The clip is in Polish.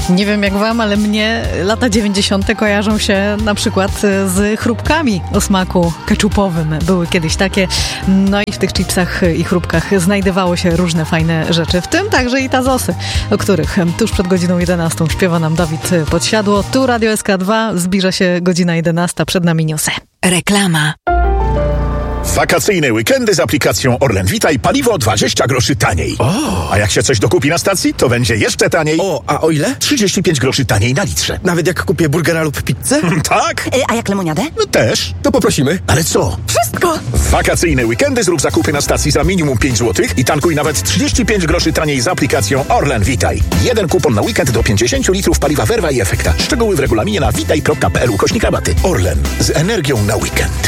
Nie wiem jak wam, ale mnie lata 90. kojarzą się na przykład z chrupkami o smaku keczupowym. Były kiedyś takie. No i w tych chipsach i chrupkach znajdowało się różne fajne rzeczy, w tym także i tazosy, o których tuż przed godziną 11 śpiewa nam Dawid Podsiadło. Tu Radio SK2, zbliża się godzina 11, przed nami newsy. Reklama. Wakacyjne weekendy z aplikacją Orlen Witaj, paliwo 20 groszy taniej. A jak się coś dokupi na stacji, to będzie jeszcze taniej. A o ile? 35 groszy taniej na litrze. Nawet jak kupię burgera lub pizzę? Tak? A jak lemoniadę? No też. To poprosimy. Ale co? Wszystko! W wakacyjne weekendy zrób zakupy na stacji za minimum 5 zł i tankuj nawet 35 groszy taniej z aplikacją Orlen Witaj. Jeden kupon na weekend do 50 litrów paliwa Verva i Efekta. Szczegóły w regulaminie na witaj.pl/rabaty. Orlen. Z energią na weekend.